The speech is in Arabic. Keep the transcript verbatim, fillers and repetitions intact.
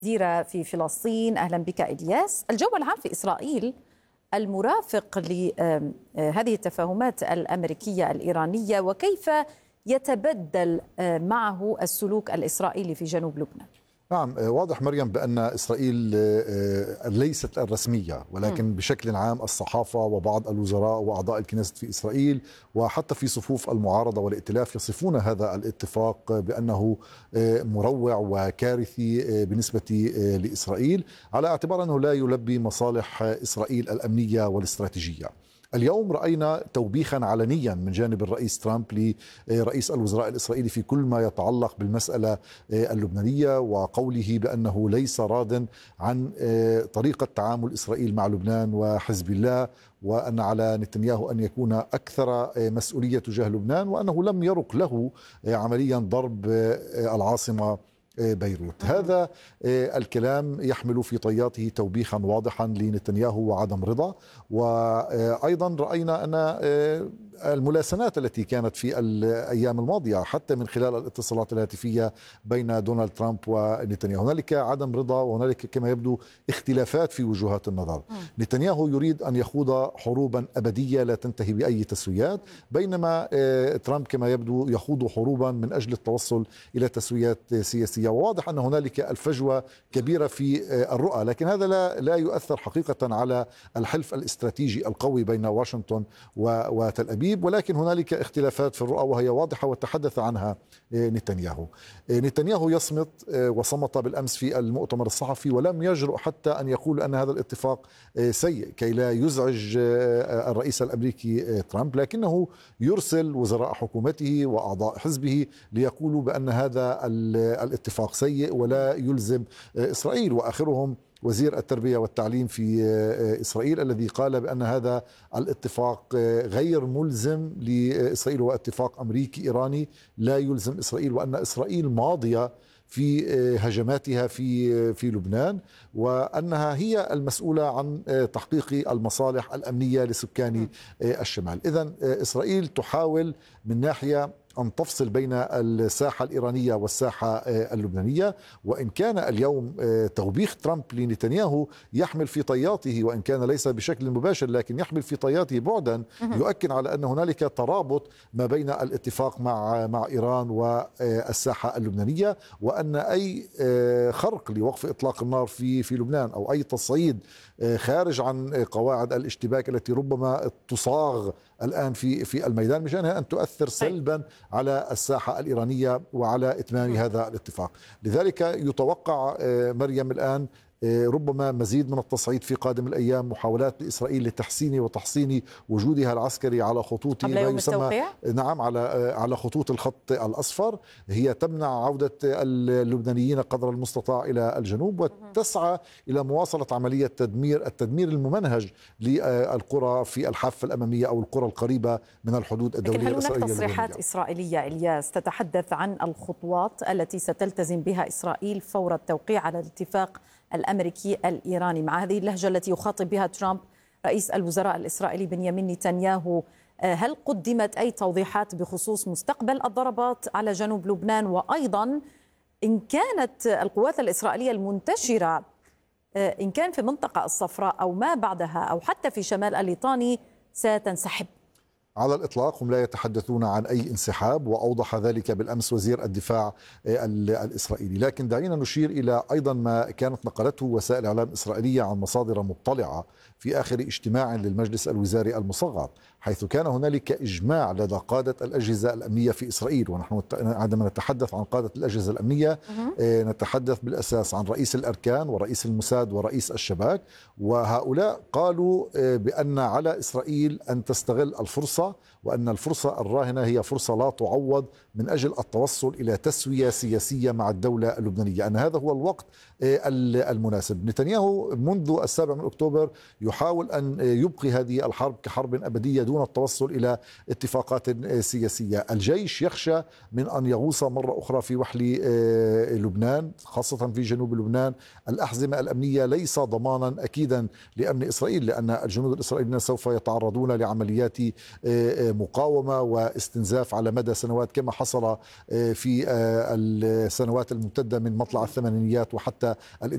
ديرة في فلسطين. أهلا بك إلياس. الجو العام في إسرائيل المرافق لهذه التفاهمات الأمريكية الإيرانية، وكيف يتبدل معه السلوك الإسرائيلي في جنوب لبنان؟ نعم، واضح مريم بأن إسرائيل ليست الرسمية، ولكن بشكل عام الصحافة وبعض الوزراء وأعضاء الكنيست في إسرائيل وحتى في صفوف المعارضة والائتلاف يصفون هذا الاتفاق بأنه مروع وكارثي بالنسبة لإسرائيل، على اعتبار أنه لا يلبي مصالح إسرائيل الأمنية والاستراتيجية. اليوم رأينا توبيخا علنيا من جانب الرئيس ترامب لرئيس الوزراء الإسرائيلي في كل ما يتعلق بالمسألة اللبنانية، وقوله بأنه ليس راض عن طريقة تعامل إسرائيل مع لبنان وحزب الله، وأن على نتنياهو أن يكون أكثر مسؤولية تجاه لبنان، وأنه لم يرق له عمليا ضرب العاصمة بيروت. هذا الكلام يحمل في طياته توبيخا واضحا لنتنياهو وعدم رضا. وأيضا رأينا أن الملاسنات التي كانت في الأيام الماضية حتى من خلال الاتصالات الهاتفية بين دونالد ترامب ونتنياهو، هنالك عدم رضا وهنالك كما يبدو اختلافات في وجهات النظر. م. نتنياهو يريد أن يخوض حروبا أبدية لا تنتهي بأي تسويات، بينما ترامب كما يبدو يخوض حروبا من أجل التوصل إلى تسويات سياسية. وواضح أن هنالك الفجوة كبيرة في الرؤى، لكن هذا لا, لا يؤثر حقيقة على الحلف الاستراتيجي القوي بين واشنطن وتل أبيب، ولكن هنالك اختلافات في الرؤى وهي واضحة وتحدث عنها نتنياهو. نتنياهو يصمت وصمت بالأمس في المؤتمر الصحفي، ولم يجرؤ حتى أن يقول أن هذا الاتفاق سيء كي لا يزعج الرئيس الأمريكي ترامب، لكنه يرسل وزراء حكومته وأعضاء حزبه ليقولوا بأن هذا الاتفاق سيء ولا يلزم إسرائيل، وآخرهم وزير التربية والتعليم في إسرائيل الذي قال بأن هذا الاتفاق غير ملزم لإسرائيل، هو اتفاق أمريكي إيراني لا يلزم إسرائيل، وأن إسرائيل ماضية في هجماتها في في لبنان، وأنها هي المسؤولة عن تحقيق المصالح الأمنية لسكان الشمال. إذن إسرائيل تحاول من ناحية أن تفصل بين الساحة الإيرانية والساحة اللبنانية، وإن كان اليوم توبيخ ترامب لنتنياهو يحمل في طياته، وإن كان ليس بشكل مباشر لكن يحمل في طياته بعدا يؤكد على أن هنالك ترابط ما بين الاتفاق مع مع إيران والساحة اللبنانية، وأن أي خرق لوقف إطلاق النار في في لبنان أو أي تصعيد خارج عن قواعد الاشتباك التي ربما تصاغ الآن في في الميدان مشانها أن تؤثر سلبا على الساحة الإيرانية وعلى إتمام هذا الاتفاق. لذلك يتوقع مريم الآن ربما مزيد من التصعيد في قادم الأيام، محاولات لإسرائيل لتحسين وتحصين وجودها العسكري على خطوط ما يسمى نعم على على خطوط الخط الأصفر. هي تمنع عودة اللبنانيين قدر المستطاع إلى الجنوب، وتسعى إلى مواصلة عملية تدمير التدمير الممنهج للقرى في الحافة الأمامية أو القرى القريبة من الحدود الدولية الإسرائيلية. لكن هل هناك تصريحات إسرائيلية إلياس تتحدث عن الخطوات التي ستلتزم بها إسرائيل فور التوقيع على الاتفاق الأمريكي الإيراني مع هذه اللهجة التي يخاطب بها ترامب رئيس الوزراء الإسرائيلي بنيامين نتنياهو؟ هل قدمت أي توضيحات بخصوص مستقبل الضربات على جنوب لبنان، وأيضا إن كانت القوات الإسرائيلية المنتشرة إن كان في منطقة الصفراء أو ما بعدها أو حتى في شمال الليطاني ستنسحب؟ على الإطلاق هم لا يتحدثون عن أي انسحاب، وأوضح ذلك بالأمس وزير الدفاع الإسرائيلي. لكن دعينا نشير إلى أيضا ما كانت نقلته وسائل إعلام إسرائيلية عن مصادر مطلعة في آخر اجتماع للمجلس الوزاري المصغر، حيث كان هنالك إجماع لدى قادة الأجهزة الأمنية في إسرائيل. ونحن عندما نتحدث عن قادة الأجهزة الأمنية نتحدث بالأساس عن رئيس الأركان ورئيس الموساد ورئيس الشباك، وهؤلاء قالوا بأن على إسرائيل أن تستغل الفرصة، وأن الفرصة الراهنة هي فرصة لا تعوض من أجل التوصل إلى تسوية سياسية مع الدولة اللبنانية، أن هذا هو الوقت المناسب. نتنياهو منذ السابع من أكتوبر يحاول أن يبقي هذه الحرب كحرب أبدية دون التوصل إلى اتفاقات سياسية. الجيش يخشى من أن يغوص مرة أخرى في وحل لبنان، خاصة في جنوب لبنان. الأحزمة الأمنية ليس ضمانا أكيدا لأمن إسرائيل، لأن الجنود الإسرائيليين سوف يتعرضون لعمليات مقاومة واستنزاف على مدى سنوات، كما حصل في السنوات الممتدة من مطلع الثمانينيات وحتى